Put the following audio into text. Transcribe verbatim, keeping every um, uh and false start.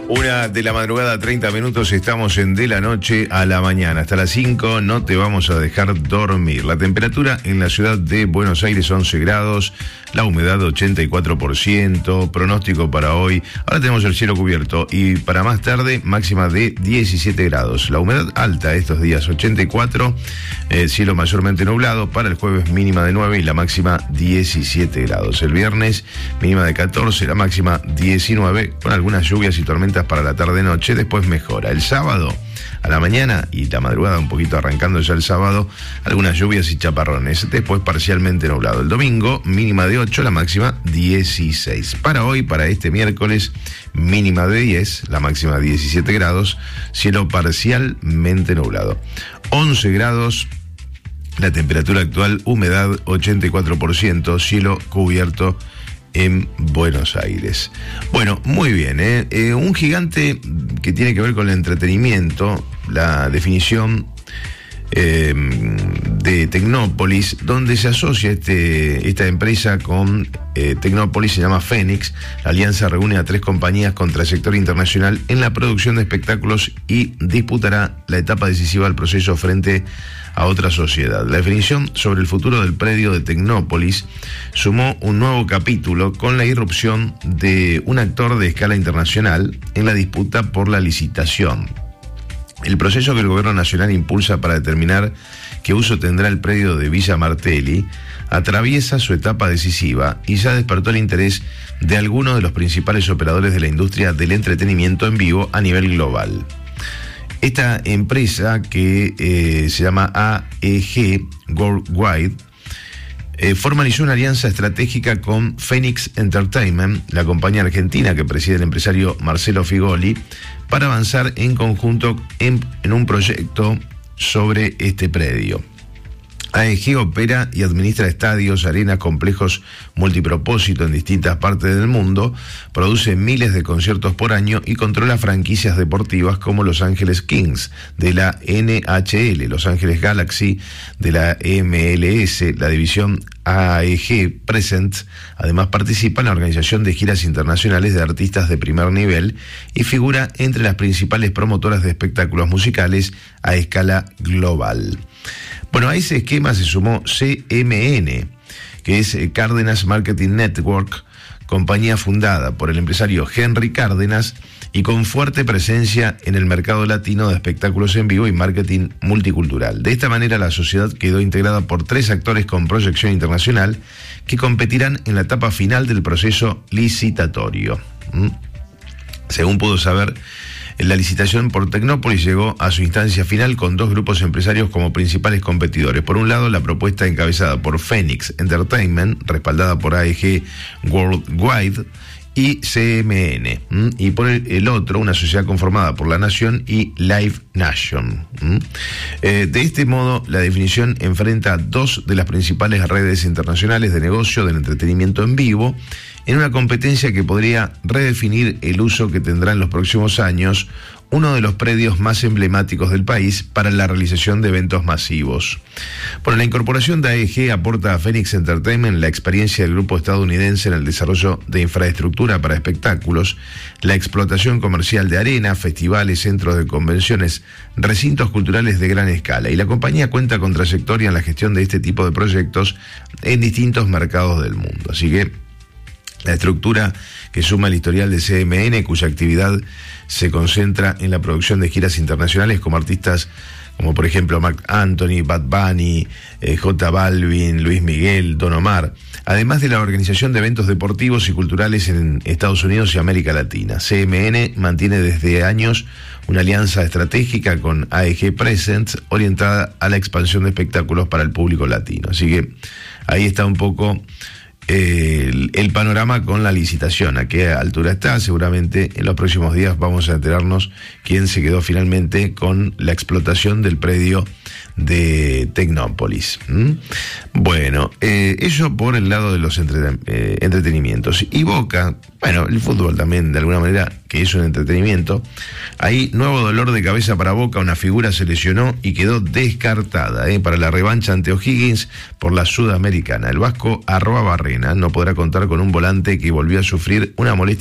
Una de la madrugada, treinta minutos, estamos en De la Noche a la Mañana. Hasta las cinco no te vamos a dejar dormir. La temperatura en la ciudad de Buenos Aires, once grados, la humedad ochenta y cuatro por ciento, pronóstico para hoy. Ahora tenemos el cielo cubierto y para más tarde máxima de diecisiete grados. La humedad alta estos días, ochenta y cuatro, eh, cielo mayormente nublado. Para el jueves mínima de nueve y la máxima diecisiete grados. El viernes mínima de catorce, la máxima diecinueve, con algunas lluvias y tormentas para la tarde-noche, después mejora. El sábado a la mañana y la madrugada, un poquito arrancando ya el sábado, algunas lluvias y chaparrones, después parcialmente nublado. El domingo, mínima de ocho, la máxima dieciséis. Para hoy, para este miércoles, mínima de diez, la máxima diecisiete grados, cielo parcialmente nublado. once grados, la temperatura actual, humedad ochenta y cuatro por ciento, cielo cubierto en Buenos Aires. Bueno, muy bien, ¿eh? Eh, un gigante que tiene que ver con el entretenimiento, la definición eh, de Tecnópolis, donde se asocia este, esta empresa con eh, Tecnópolis, se llama Fénix. La alianza reúne a tres compañías con trayectoria internacional en la producción de espectáculos y disputará la etapa decisiva del proceso frente a otra sociedad. La definición sobre el futuro del predio de Tecnópolis sumó un nuevo capítulo con la irrupción de un actor de escala internacional en la disputa por la licitación. El proceso que el gobierno nacional impulsa para determinar qué uso tendrá el predio de Villa Martelli atraviesa su etapa decisiva y ya despertó el interés de algunos de los principales operadores de la industria del entretenimiento en vivo a nivel global. Esta empresa, que eh, se llama A E G Worldwide, eh, formalizó una alianza estratégica con Phoenix Entertainment, la compañía argentina que preside el empresario Marcelo Figoli, para avanzar en conjunto en, en un proyecto sobre este predio. A E G opera y administra estadios, arenas, complejos multipropósito en distintas partes del mundo, produce miles de conciertos por año y controla franquicias deportivas como Los Ángeles Kings de la N H L, Los Ángeles Galaxy de la M L S, la división A E G Presents. Además participa en la organización de giras internacionales de artistas de primer nivel y figura entre las principales promotoras de espectáculos musicales a escala global. Bueno, a ese esquema se sumó C M N, que es Cárdenas Marketing Network, compañía fundada por el empresario Henry Cárdenas y con fuerte presencia en el mercado latino de espectáculos en vivo y marketing multicultural. De esta manera, la sociedad quedó integrada por tres actores con proyección internacional que competirán en la etapa final del proceso licitatorio. ¿Mm? Según pudo saber, la licitación por Tecnópolis llegó a su instancia final con dos grupos empresarios como principales competidores. Por un lado, la propuesta encabezada por Phoenix Entertainment, respaldada por A E G Worldwide y C M N, ¿m? y por el otro, una sociedad conformada por La Nación y Live Nation. Eh, de este modo, la definición enfrenta dos de las principales redes internacionales de negocio del entretenimiento en vivo, en una competencia que podría redefinir el uso que tendrá en los próximos años uno de los predios más emblemáticos del país para la realización de eventos masivos. Bueno, la incorporación de A E G aporta a Phoenix Entertainment la experiencia del grupo estadounidense en el desarrollo de infraestructura para espectáculos, la explotación comercial de arenas, festivales, centros de convenciones, recintos culturales de gran escala, y la compañía cuenta con trayectoria en la gestión de este tipo de proyectos en distintos mercados del mundo. Así que la estructura que suma el historial de C M N, cuya actividad se concentra en la producción de giras internacionales como artistas como por ejemplo Marc Anthony, Bad Bunny, eh, J Balvin, Luis Miguel, Don Omar, además de la organización de eventos deportivos y culturales en Estados Unidos y América Latina. C M N mantiene desde años una alianza estratégica con A E G Presents orientada a la expansión de espectáculos para el público latino. Así que ahí está un poco El, el panorama con la licitación, a qué altura está. Seguramente en los próximos días vamos a enterarnos quién se quedó finalmente con la explotación del predio de Tecnópolis. ¿Mm? Bueno, eh, eso por el lado de los entreten- eh, entretenimientos. Y Boca, bueno, el fútbol también de alguna manera que es un entretenimiento. Ahí nuevo dolor de cabeza para Boca, una figura se lesionó y quedó descartada eh, para la revancha ante O'Higgins por la Sudamericana. El vasco Arroa Barrena no podrá contar con un volante que volvió a sufrir una molestia